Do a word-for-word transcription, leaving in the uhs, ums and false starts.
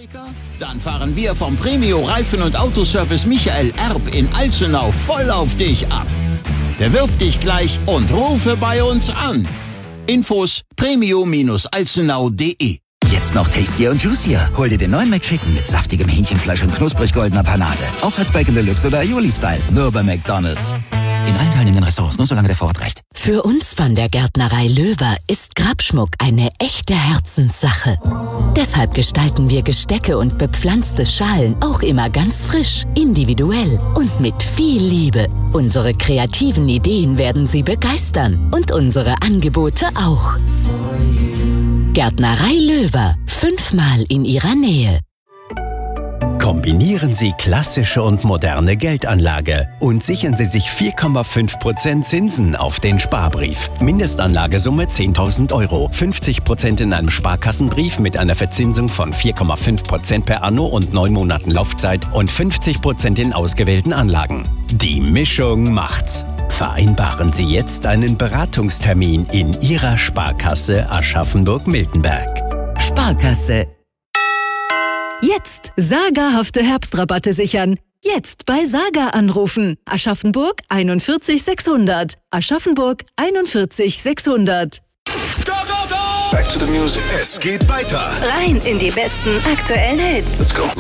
Dann fahren wir vom Premio Reifen- und Autoservice Michael Erb in Alzenau voll auf dich ab. Bewirb dich gleich und rufe bei uns an. Infos premio alzenau punkt de. Jetzt noch tastier und juicier. Hol dir den neuen McChicken mit saftigem Hähnchenfleisch und knusprig goldener Panade. Auch als Bacon Deluxe oder Aioli-Style. Nur bei McDonald's. In allen teilnehmenden Restaurants, nur solange der Vorrat reicht. Für uns von der Gärtnerei Löwer ist Grabschmuck eine echte Herzenssache. Deshalb gestalten wir Gestecke und bepflanzte Schalen auch immer ganz frisch, individuell und mit viel Liebe. Unsere kreativen Ideen werden Sie begeistern und unsere Angebote auch. Gärtnerei Löwer, fünfmal in Ihrer Nähe. Kombinieren Sie klassische und moderne Geldanlage und sichern Sie sich vier Komma fünf Prozent Zinsen auf den Sparbrief. Mindestanlagesumme zehntausend Euro. fünfzig Prozent in einem Sparkassenbrief mit einer Verzinsung von vier Komma fünf Prozent per Anno und neun Monaten Laufzeit und fünfzig Prozent in ausgewählten Anlagen. Die Mischung macht's. Vereinbaren Sie jetzt einen Beratungstermin in Ihrer Sparkasse Aschaffenburg-Miltenberg. Sparkasse. Jetzt sagerhafte Herbstrabatte sichern. Jetzt bei Saga anrufen. Aschaffenburg einundvierzig sechshundert. Aschaffenburg einundvierzig sechshundert. Go, go, go! Back to the music. Es geht weiter. Rein in die besten aktuellen Hits. Let's go.